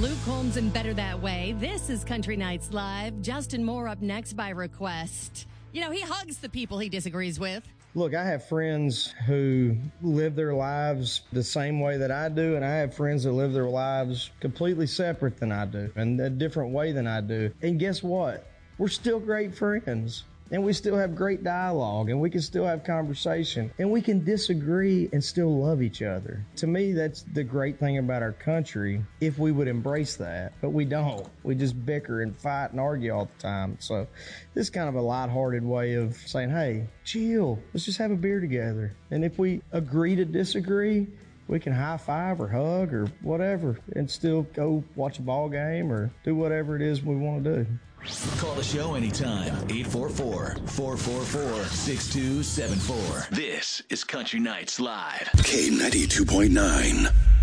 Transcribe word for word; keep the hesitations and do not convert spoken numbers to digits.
Luke Combs and Better That Way. This is Country Nights Live. Justin Moore up next by request. You know, he hugs the people he disagrees with. Look, I have friends who live their lives the same way that I do, and I have friends that live their lives completely separate than I do, and a different way than I do. And guess what? We're still great friends. And we still have great dialogue, and we can still have conversation, and we can disagree and still love each other. To me, that's the great thing about our country, if we would embrace that. But we don't. We just bicker and fight and argue all the time. So this is kind of a lighthearted way of saying, hey, chill. Let's just have a beer together. And if we agree to disagree, we can high five or hug or whatever and still go watch a ball game or do whatever it is we want to do. Call the show anytime. eight four four, four four four, six two seven four. This is Country Nights Live. K ninety-two point nine.